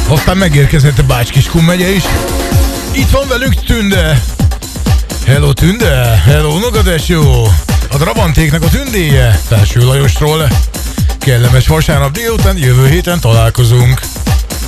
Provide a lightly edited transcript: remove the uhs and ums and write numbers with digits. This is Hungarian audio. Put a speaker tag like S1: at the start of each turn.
S1: Aztán megérkezett a Bács-Kiskun megye is. Itt van velünk Tünde. Hello Tünde, hello Nogadesó. A Drabantéknak a Tündéje, Felső Lajosról. Kellemes vasárnap délután, jövő héten találkozunk.